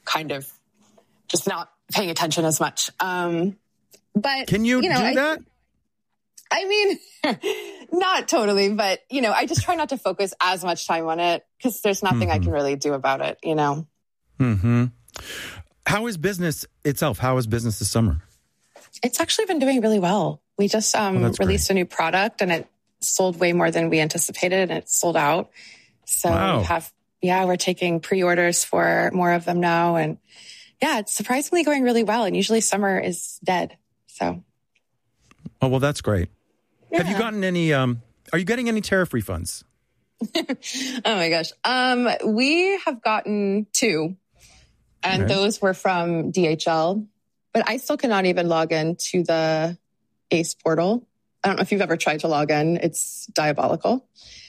kind of just not paying attention as much. But can you do that? I mean, not totally, but I just try not to focus as much time on it because there's nothing I can really do about it, Mm-hmm. How is business itself? How is business this summer? It's actually been doing really well. We just released a new product and it sold way more than we anticipated and it sold out. So we're taking pre-orders for more of them now. And it's surprisingly going really well. And usually summer is dead. So. Oh, well, that's great. Yeah. Have you gotten any, are you getting any tariff refunds? Oh my gosh. We have gotten 2 and those were from DHL, but I still cannot even log into the ACE portal. I don't know if you've ever tried to log in. It's diabolical.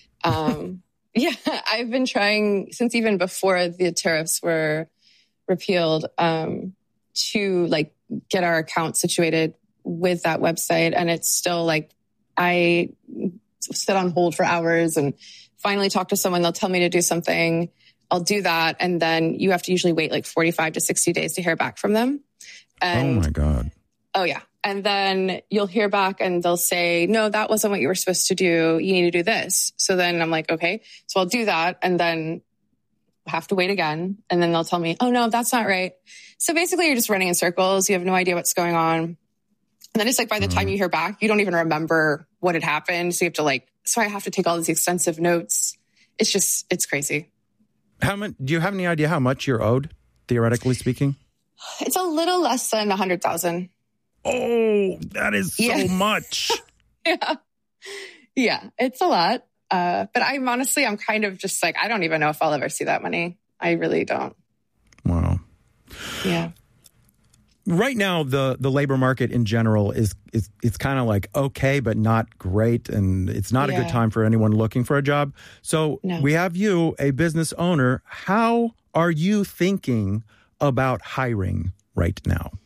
I've been trying since even before the tariffs were repealed, to get our account situated with that website. And it's still I sit on hold for hours and finally talk to someone. They'll tell me to do something. I'll do that. And then you have to usually wait 45 to 60 days to hear back from them. And, oh my God. Oh yeah. And then you'll hear back and they'll say, no, that wasn't what you were supposed to do. You need to do this. So then I'm like, okay, so I'll do that. And then have to wait again. And then they'll tell me, oh no, that's not right. So basically you're just running in circles. You have no idea what's going on. And then it's by the time you hear back, you don't even remember what had happened. So you have to so I have to take all these extensive notes. It's crazy. Do you have any idea how much you're owed, theoretically speaking? It's a little less than 100,000. Oh, that is so much. Yeah, it's a lot. But I'm kind of just I don't even know if I'll ever see that money. I really don't. Wow. Yeah. Right now, the labor market in general is kind of okay, but not great. And it's not a good time for anyone looking for a job. So we have you, a business owner. How are you thinking about hiring right now?